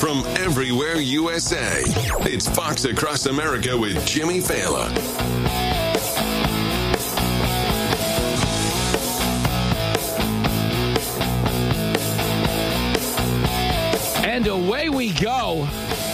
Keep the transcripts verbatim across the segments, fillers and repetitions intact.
from everywhere U S A. It's Fox Across America with Jimmy Fallon. And away we go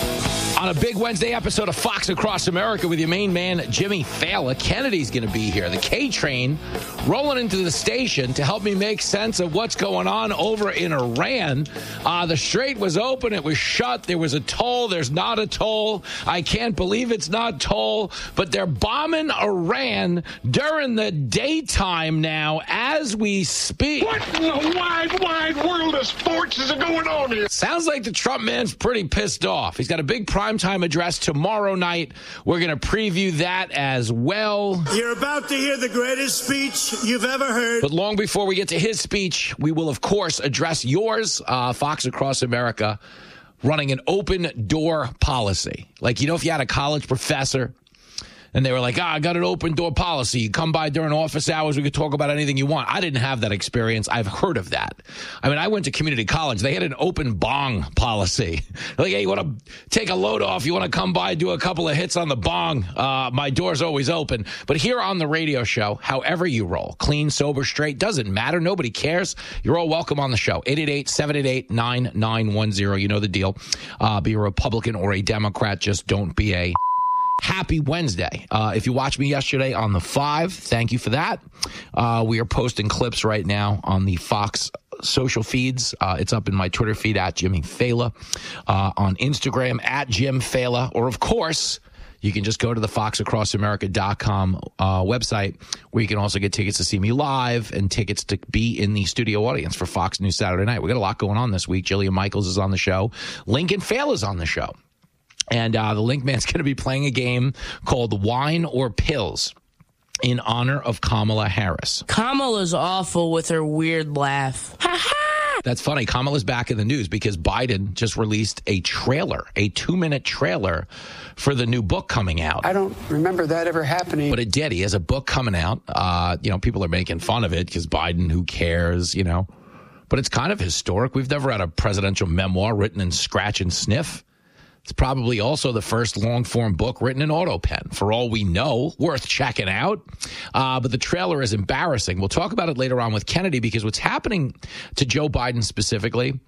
on a big Wednesday episode of Fox Across America with your main man, Jimmy Fallon. Kennedy's going to be here. The K-train rolling into the station to help me make sense of what's going on over in Iran. Uh, the strait was open. It was shut. There was a toll. There's not a toll. I can't believe it's not toll. But they're bombing Iran during the daytime now as we speak. What in the wide, wide world of sports is going on here? Sounds like the Trump man's pretty pissed off. He's got a big primetime address tomorrow night. We're going to preview that as well. You're about to hear the greatest speech you've ever heard. But long before we get to his speech, we will, of course, address yours, uh, Fox Across America, running an open door policy. Like, you know, if you had a college professor and they were like, ah, I got an open door policy. You come by during office hours. We could talk about anything you want. I didn't have that experience. I've heard of that. I mean, I went to community college. They had an open bong policy. Like, hey, you want to take a load off? You want to come by, do a couple of hits on the bong? Uh, my door's always open. But here on the radio show, however you roll, clean, sober, straight, doesn't matter. Nobody cares. You're all welcome on the show. eight eight eight, seven eight eight, nine nine one zero. You know the deal. Uh, be a Republican or a Democrat. Just don't be a... Happy Wednesday. Uh, if you watched me yesterday on the five, thank you for that. Uh, we are posting clips right now on the Fox social feeds. Uh, it's up in my Twitter feed at Jimmy Fallon, uh, on Instagram at Jim Fallon, or of course, you can just go to the fox across america dot com uh, website where you can also get tickets to see me live and tickets to be in the studio audience for Fox News Saturday Night. We got a lot going on this week. Jillian Michaels is on the show. Lincoln Fallon is on the show. And uh, the Link Man's going to be playing a game called Wine or Pills in honor of Kamala Harris. Kamala's awful with her weird laugh. That's funny. Kamala's back in the news because Biden just released a trailer, a two-minute trailer for the new book coming out. I don't remember that ever happening. But it did. He has a book coming out. Uh, you know, people are making fun of it because Biden, who cares, you know. But it's kind of historic. We've never had a presidential memoir written in scratch and sniff. It's probably also the first long-form book written in AutoPen. For all we know, worth checking out. Uh, but the trailer is embarrassing. We'll talk about it later on with Kennedy because what's happening to Joe Biden specifically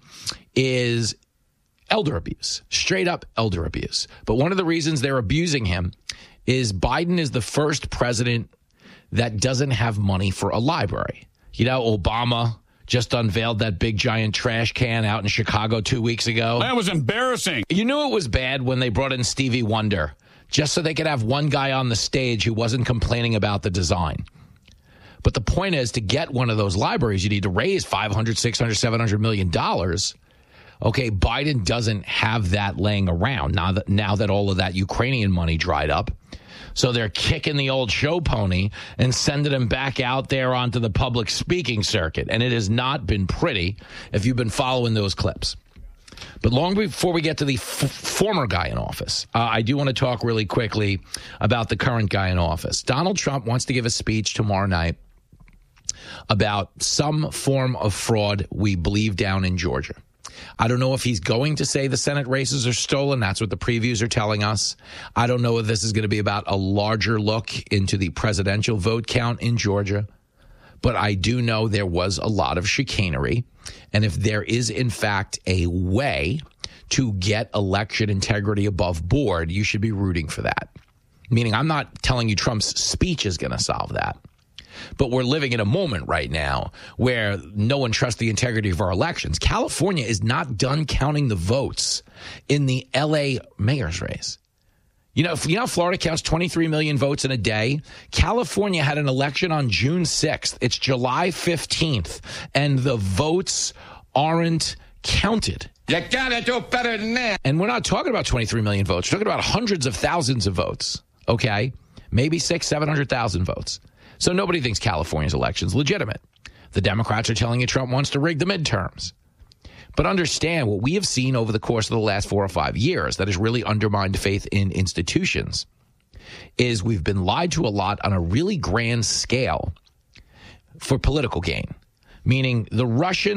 is elder abuse, straight-up elder abuse. But one of the reasons they're abusing him is Biden is the first president that doesn't have money for a library. You know, Obama just unveiled that big giant trash can out in Chicago two weeks ago. That was embarrassing. You knew it was bad when they brought in Stevie Wonder, just so they could have one guy on the stage who wasn't complaining about the design. But the point is, to get one of those libraries, you need to raise five hundred, six hundred, seven hundred million dollars. Okay, Biden doesn't have that laying around now that, now that all of that Ukrainian money dried up. So they're kicking the old show pony and sending him back out there onto the public speaking circuit. And it has not been pretty if you've been following those clips. But long before we get to the f- former guy in office, uh, I do want to talk really quickly about the current guy in office. Donald Trump wants to give a speech tomorrow night about some form of fraud we believe down in Georgia. I don't know if he's going to say the Senate races are stolen. That's what the previews are telling us. I don't know if this is going to be about a larger look into the presidential vote count in Georgia. But I do know there was a lot of chicanery. And if there is, in fact, a way to get election integrity above board, you should be rooting for that. Meaning, I'm not telling you Trump's speech is going to solve that. But we're living in a moment right now where no one trusts the integrity of our elections. California is not done counting the votes in the L A mayor's race. You know, if, you know, Florida counts twenty-three million votes in a day. California had an election on June sixth. It's July fifteenth, and the votes aren't counted. You gotta do better than that. And we're not talking about twenty-three million votes. We're talking about hundreds of thousands of votes. Okay, maybe six, seven hundred thousand votes. So nobody thinks California's election's legitimate. The Democrats are telling you Trump wants to rig the midterms. But understand what we have seen over the course of the last four or five years that has really undermined faith in institutions is we've been lied to a lot on a really grand scale for political gain. Meaning the Russian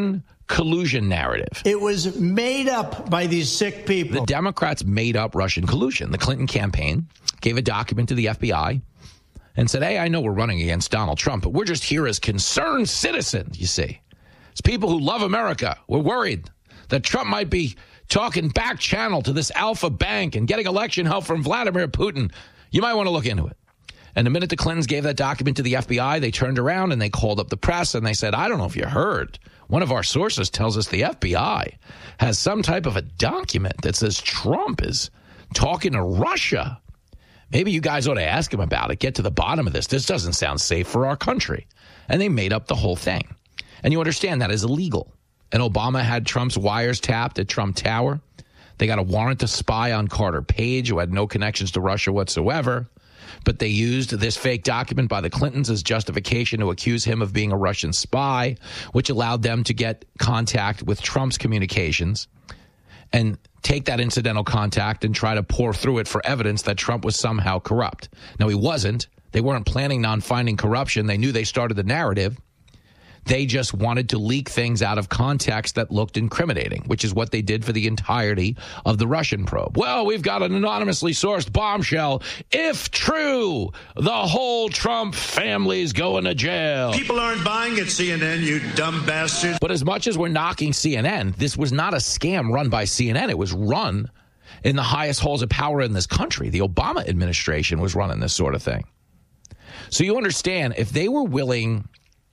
collusion narrative. It was made up by these sick people. The Democrats made up Russian collusion. The Clinton campaign gave a document to the F B I and said, hey, I know we're running against Donald Trump, but we're just here as concerned citizens, you see. It's people who love America. We're worried that Trump might be talking back channel to this Alpha Bank and getting election help from Vladimir Putin. You might want to look into it. And the minute the Clintons gave that document to the F B I, they turned around and they called up the press and they said, I don't know if you heard. One of our sources tells us the F B I has some type of a document that says Trump is talking to Russia. Maybe you guys ought to ask him about it. Get to the bottom of this. This doesn't sound safe for our country. And they made up the whole thing. And you understand that is illegal. And Obama had Trump's wires tapped at Trump Tower. They got a warrant to spy on Carter Page, who had no connections to Russia whatsoever. But they used this fake document by the Clintons as justification to accuse him of being a Russian spy, which allowed them to get contact with Trump's communications and take that incidental contact and try to pour through it for evidence that Trump was somehow corrupt. Now, he wasn't. They weren't planning on finding corruption. They knew they started the narrative. They just wanted to leak things out of context that looked incriminating, which is what they did for the entirety of the Russian probe. Well, we've got an anonymously sourced bombshell. If true, the whole Trump family's going to jail. People aren't buying it, C N N, you dumb bastards. But as much as we're knocking C N N, this was not a scam run by C N N. It was run in the highest halls of power in this country. The Obama administration was running this sort of thing. So you understand, if they were willing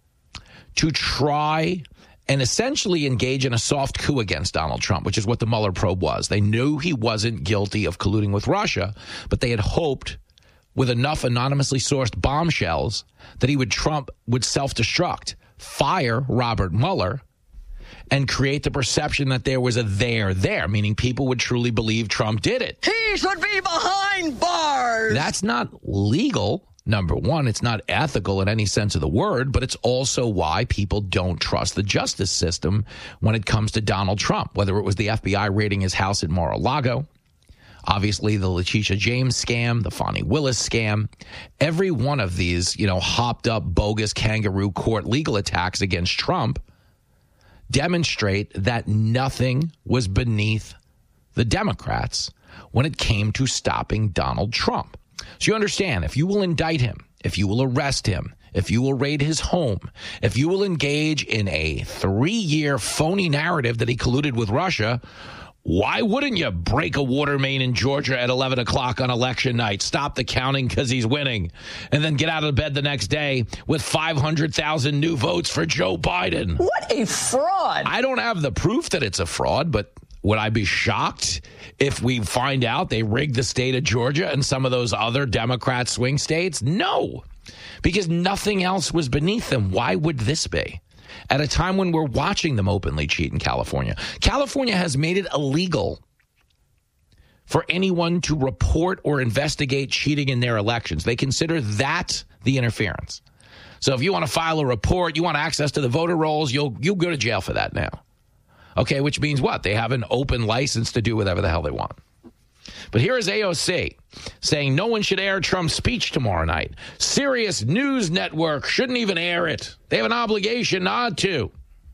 to try and essentially engage in a soft coup against Donald Trump, which is what the Mueller probe was. They knew he wasn't guilty of colluding with Russia, but they had hoped with enough anonymously sourced bombshells that he would Trump would self-destruct, fire Robert Mueller, and create the perception that there was a there there, meaning people would truly believe Trump did it. He should be behind bars. That's not legal. Number one, it's not ethical in any sense of the word, but it's also why people don't trust the justice system when it comes to Donald Trump, whether it was the F B I raiding his house in Mar-a-Lago, obviously the Letitia James scam, the Fonnie Willis scam. Every one of these, you know, hopped up bogus kangaroo court legal attacks against Trump demonstrate that nothing was beneath the Democrats when it came to stopping Donald Trump. So you understand, if you will indict him, if you will arrest him, if you will raid his home, if you will engage in a three-year phony narrative that he colluded with Russia, why wouldn't you break a water main in Georgia at eleven o'clock on election night, stop the counting because he's winning, and then get out of bed the next day with five hundred thousand new votes for Joe Biden? What a fraud. I don't have the proof that it's a fraud, but would I be shocked if we find out they rigged the state of Georgia and some of those other Democrat swing states? No, because nothing else was beneath them. Why would this be? At a time when we're watching them openly cheat in California. California has made it illegal for anyone to report or investigate cheating in their elections. They consider that the interference. So if you want to file a report, you want access to the voter rolls, you'll you'll go to jail for that now. Okay, which means what? They have an open license to do whatever the hell they want. But here is A O C saying no one should air Trump's speech tomorrow night. Sirius News Network shouldn't even air it. They have an obligation not to.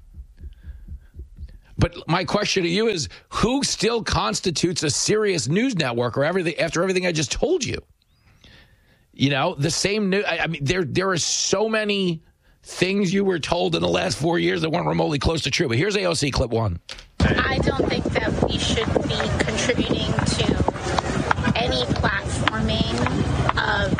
But my question to you is, who still constitutes a Sirius News Network or everything after everything I just told you? You know, the same new. I mean, there there are so many things you were told in the last four years that weren't remotely close to true. But here's A O C clip one. I don't think that we should be contributing to any platforming of,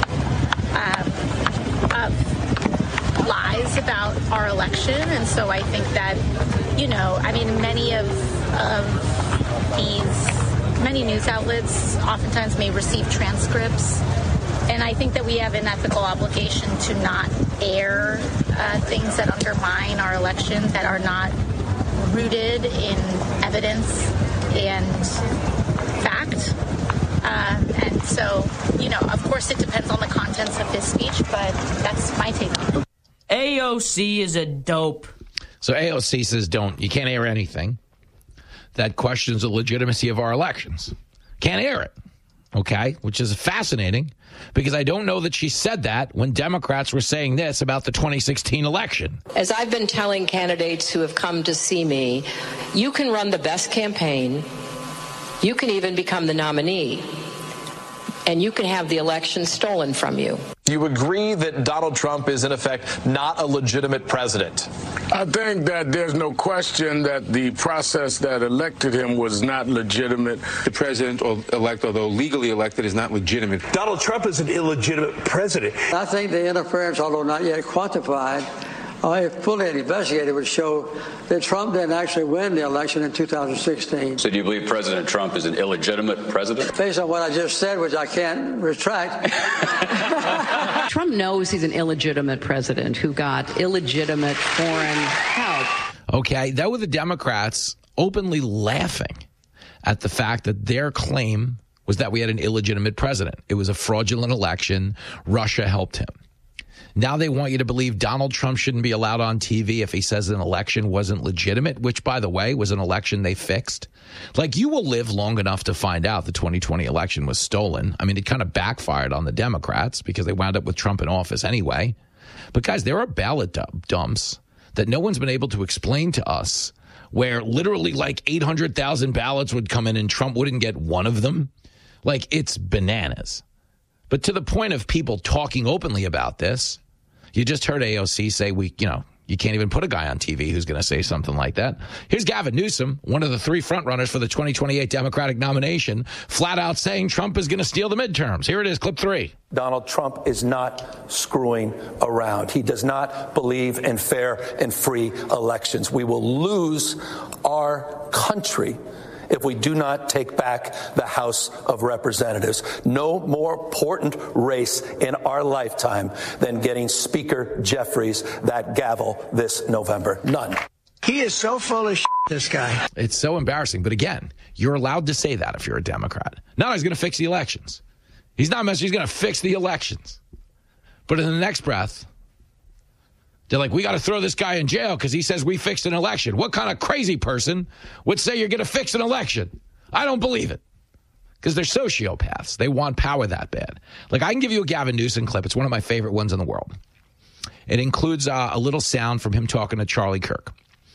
um, of lies about our election. And so I think that, you know, I mean, many of, of these, many news outlets oftentimes may receive transcripts. And I think that we have an ethical obligation to not air uh, things that undermine our election, that are not rooted in evidence and fact. Uh, and so, you know, of course it depends on the contents of his speech, but that's my take on it. A O C is a dope. So A O C says don't, you can't air anything that questions the legitimacy of our elections. Can't air it. okay, which is fascinating because I don't know that she said that when Democrats were saying this about the twenty sixteen election. As I've been telling candidates who have come to see me, you can run the best campaign, you can even become the nominee, and you can have the election stolen from you. You agree that Donald Trump is, in effect, not a legitimate president? I think that there's no question that the process that elected him was not legitimate. The president-elect, although legally elected, is not legitimate. Donald Trump is an illegitimate president. I think the interference, although not yet quantified, Uh, if fully investigated, would show that Trump didn't actually win the election in two thousand sixteen. So do you believe President Trump is an illegitimate president? Based on what I just said, which I can't retract. Trump knows he's an illegitimate president who got illegitimate foreign help. Okay, that was the Democrats openly laughing at the fact that their claim was that we had an illegitimate president. It was a fraudulent election. Russia helped him. Now they want you to believe Donald Trump shouldn't be allowed on T V if he says an election wasn't legitimate, which, by the way, was an election they fixed. Like, you will live long enough to find out the twenty twenty election was stolen. I mean, it kind of backfired on the Democrats because they wound up with Trump in office anyway. But, guys, there are ballot dumps that no one's been able to explain to us where literally like eight hundred thousand ballots would come in and Trump wouldn't get one of them. Like, it's bananas. But to the point of people talking openly about this, you just heard A O C say, we, you know, you can't even put a guy on T V who's going to say something like that. Here's Gavin Newsom, one of the three frontrunners for the twenty twenty-eight Democratic nomination, flat out saying Trump is going to steal the midterms. Here it is, clip three. Donald Trump is not screwing around. He does not believe in fair and free elections. We will lose our country if we do not take back the House of Representatives. No more important race in our lifetime than getting Speaker Jeffries that gavel this November. None. He is so full of shit, this guy. It's so embarrassing. But again, you're allowed to say that if you're a Democrat. No, he's going to fix the elections. He's not messing. He's going to fix the elections. But in the next breath, they're like, we got to throw this guy in jail because he says we fixed an election. What kind of crazy person would say you're going to fix an election? I don't believe it. Because they're sociopaths. They want power that bad. Like, I can give you a Gavin Newsom clip. It's one of my favorite ones in the world. It includes uh, a little sound from him talking to Charlie Kirk.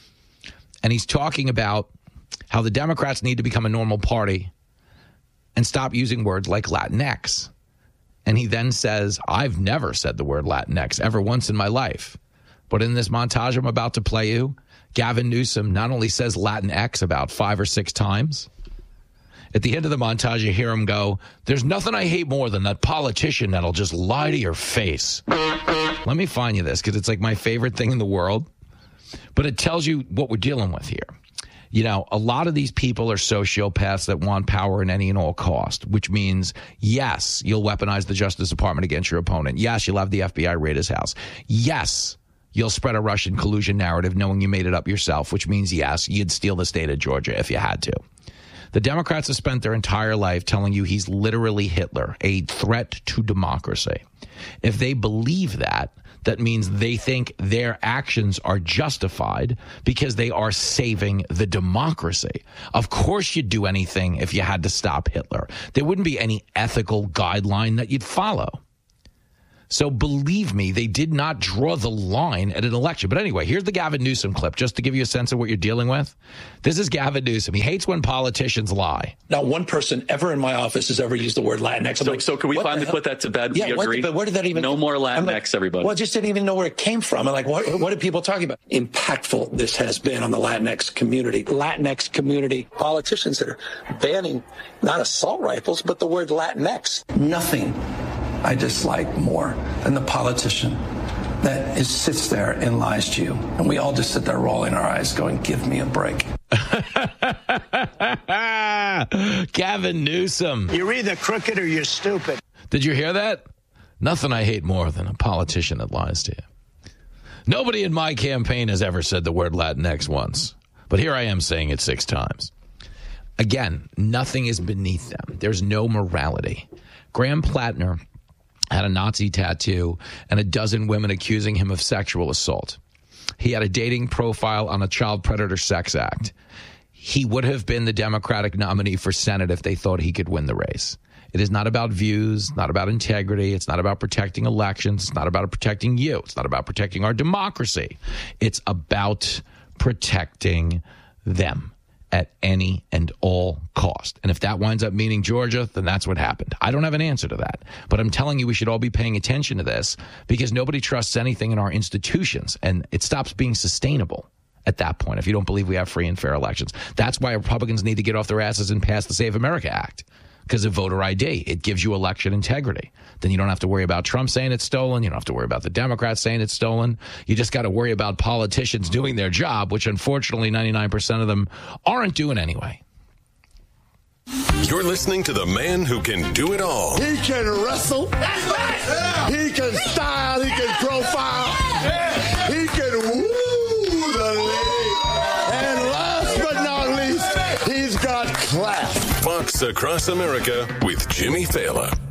And he's talking about how the Democrats need to become a normal party and stop using words like Latinx. And he then says, I've never said the word Latinx ever once in my life. But in this montage I'm about to play you, Gavin Newsom not only says Latinx about five or six times. At the end of the montage, you hear him go, there's nothing I hate more than that politician that'll just lie to your face. Let me find you this, because it's like my favorite thing in the world. But it tells you what we're dealing with here. You know, a lot of these people are sociopaths that want power at any and all cost, which means, yes, you'll weaponize the Justice Department against your opponent. Yes, you'll have the F B I raid his house. Yes, you'll spread a Russian collusion narrative knowing you made it up yourself, which means, yes, you'd steal the state of Georgia if you had to. The Democrats have spent their entire life telling you he's literally Hitler, a threat to democracy. If they believe that, that means they think their actions are justified because they are saving the democracy. Of course you'd do anything if you had to stop Hitler. There wouldn't be any ethical guideline that you'd follow. So believe me, they did not draw the line at an election. But anyway, here's the Gavin Newsom clip, just to give you a sense of what you're dealing with. This is Gavin Newsom. He hates when politicians lie. Not one person ever in my office has ever used the word Latinx. So, like, so can we finally put that to bed? Yeah, we what, agree. but where did that even? No more Latinx, like, everybody. Well, I just didn't even know where it came from. I'm like, what, what are people talking about? Impactful this has been on the Latinx community. Latinx community politicians that are banning not assault rifles, but the word Latinx. Nothing I dislike more than the politician that is, sits there and lies to you. And we all just sit there rolling our eyes going, give me a break. Gavin Newsom. You're either crooked or you're stupid. Did you hear that? Nothing I hate more than a politician that lies to you. Nobody in my campaign has ever said the word Latinx once. But here I am saying it six times. Again, nothing is beneath them. There's no morality. Graham Plattner had a Nazi tattoo and a dozen women accusing him of sexual assault. He had a dating profile on a Child Predator Sex Act. He would have been the Democratic nominee for Senate if they thought he could win the race. It It is not about views, not about integrity. It's not about protecting elections. It's not about protecting you. It's not about protecting our democracy. It's about protecting them at any and all cost. And if that winds up meaning Georgia, then that's what happened. I don't have an answer to that. But I'm telling you, we should all be paying attention to this because nobody trusts anything in our institutions, and it stops being sustainable at that point if you don't believe we have free and fair elections. That's why Republicans need to get off their asses and pass the Save America Act. Because of voter I D. It gives you election integrity. Then you don't have to worry about Trump saying it's stolen. You don't have to worry about the Democrats saying it's stolen. You just got to worry about politicians doing their job, which unfortunately ninety-nine percent of them aren't doing anyway. You're listening to the man who can do it all. He can wrestle. That's right. Yeah. He can style. He can profile. Yeah. He can woo the lady. And last but not least, he's got class. Fox Across America with Jimmy Failla.